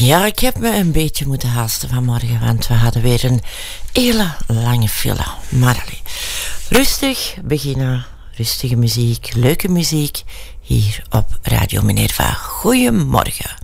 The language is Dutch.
Ja, ik heb me een beetje moeten haasten vanmorgen, want we hadden weer een hele lange file. Maar allee, rustig beginnen, rustige muziek, leuke muziek, hier op Radio Minerva. Goedemorgen.